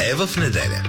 е в неделя.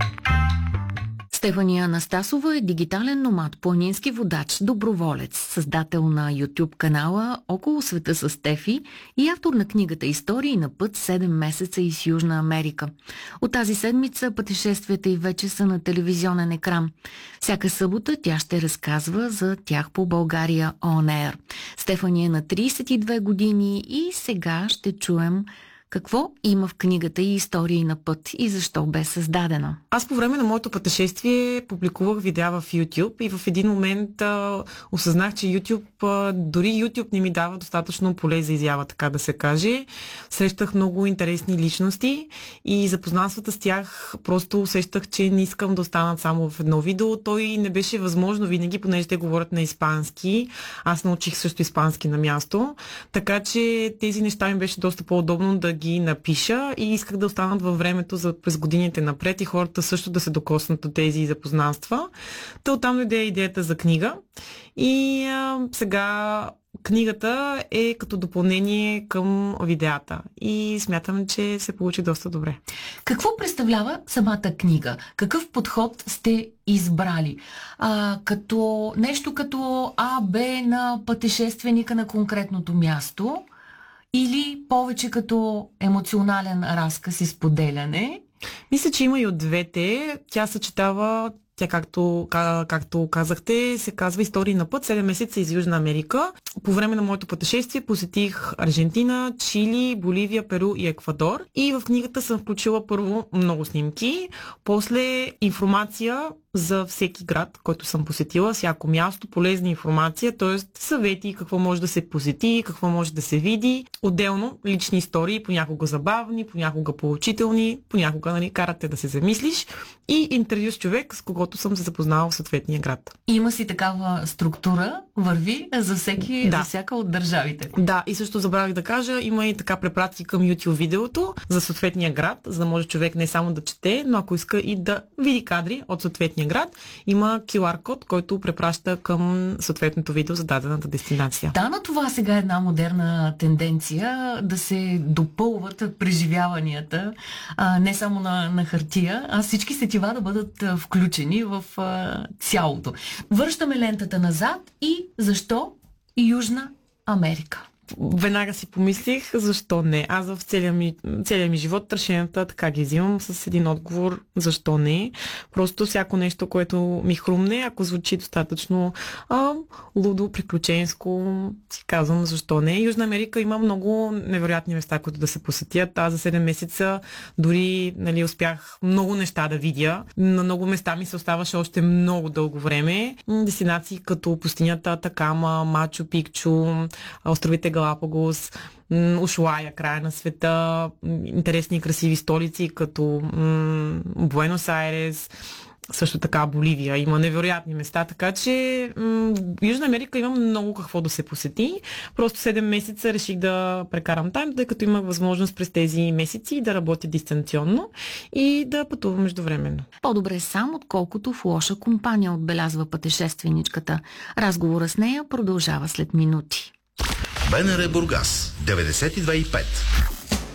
Стефания Анастасова е дигитален номад, планински водач, доброволец, създател на YouTube канала "Около света с Стефи" и автор на книгата "Истории на път 7 месеца из Южна Америка". От тази седмица пътешествията й вече са на телевизионен екран. Всяка събота тя ще разказва за тях по България On Air. Стефания е на 32 години и сега ще чуем какво има в книгата и "Истории на път" и защо бе създадена. Аз по време на моето пътешествие публикувах видеа в YouTube и в един момент осъзнах, че дори YouTube не ми дава достатъчно поле за изява, така да се каже. Срещах много интересни личности и запознанствата с тях просто усещах, че не искам да останат само в едно видео. Той не беше възможно винаги, понеже те говорят на испански. Аз научих също испански на място, така че тези неща ми беше доста по-удобно да ги напиша и исках да останат във времето през годините напред и хората също да се докоснат до тези запознанства. Та оттам дойде идеята за книга и сега книгата е като допълнение към видеята и смятам, че се получи доста добре. Какво представлява самата книга? Какъв подход сте избрали? Като нещо като АБ на пътешественика на конкретното място или повече като емоционален разказ и споделяне? Мисля, че има и от двете. Тя съчетава, както казахте, се казва "Истории на път 7 месеца из Южна Америка". По време на моето пътешествие посетих Аржентина, Чили, Боливия, Перу и Еквадор. И в книгата съм включила първо много снимки, после информация за всеки град, който съм посетила, всяко място, полезна информация, т.е. съвети какво може да се посети, какво може да се види. Отделно лични истории, понякога забавни, понякога поучителни, понякога карате да се замислиш, и интервю с човек, с когото съм се запознала в съответния град. Има си такава структура, върви за всяка от държавите. Да, и също забравих да кажа, има и така препратки към YouTube видеото за съответния град, за да може човек не само да чете, но ако иска и да види кадри от съответния град, има QR код, който препраща към съответното видео за дадената дестинация. Да, на това сега е една модерна тенденция да се допълват преживяванията, не само на хартия, а всички сетива да бъдат включени в цялото. Връщаме лентата назад и защо Южна Америка? Веднага си помислих, защо не. Аз в целия ми живот решенията така ги взимам с един отговор: защо не. Просто всяко нещо, което ми хрумне, ако звучи достатъчно лудо, приключенско, си казвам защо не. Южна Америка има много невероятни места, които да се посетят. Аз за 7 месеца дори успях много неща да видя. На много места ми се оставаше още много дълго време. Дестинации като пустинята Атакама, Мачу Пикчу, островите Галапагос, Ушуая, края на света, интересни и красиви столици като Буенос Айрес, също така Боливия. Има невероятни места, така че Южна Америка има много какво да се посети. Просто 7 месеца реших да прекарам там, тъй като имах възможност през тези месеци да работя дистанционно и да пътувам междувременно. По-добре сам, отколкото в лоша компания, отбелязва пътешественичката. Разговора с нея продължава след минути. БНР Бургас 92,5.